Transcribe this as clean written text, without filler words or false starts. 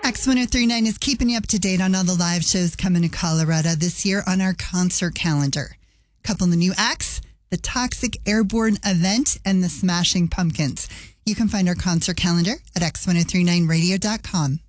X1039 is keeping you up to date on all the live shows coming to Colorado this year on our concert calendar. A couple of the new acts, the Toxic Airborne Event and the Smashing Pumpkins. You can find our concert calendar at x1039radio.com.